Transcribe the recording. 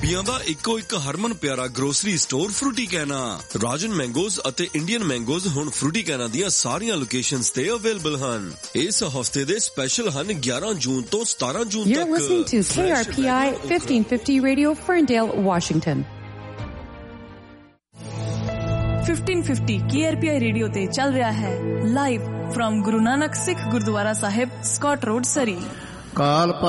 ਅੰਬੀਆਂ ਦਾ ਇੱਕੋ ਇੱਕ ਹਰਮਨ ਪਿਆਰਾ ਗਰੋਸਰੀ ਸਟੋਰ ਫਰੂਟੀ ਕੈਨਾ। ਰਾਜਨ ਮੈਂਗੋਜ਼ ਅਤੇ ਇੰਡੀਅਨ ਮੈਂਗੋਜ਼ ਹੁਣ ਫਰੂਟੀ ਕੈਨਾ ਦੀਆਂ ਸਾਰੀਆਂ ਲੋਕੇਸ਼ਨਸ ਤੇ ਅਵੇਲੇਬਲ ਹਨ। ਇਸ ਹਫਤੇ ਦੇ ਸਪੈਸ਼ਲ ਹਨ 11 ਜੂਨ ਤੋਂ 17 ਜੂਨ ਤੱਕ। You're listening to KRPI 1550 Radio, Ferndale, Washington. 1550 KRPI radio ਤੇ ਚੱਲ ਰਿਹਾ ਹੈ ਲਾਈਵ ਫਰਮ ਗੁਰੂ ਨਾਨਕ ਸਿੱਖ ਗੁਰਦੁਆਰਾ ਸਾਹਿਬ, ਸਕਾਟ ਰੋਡ, ਸਰੀ। ਕਾਲ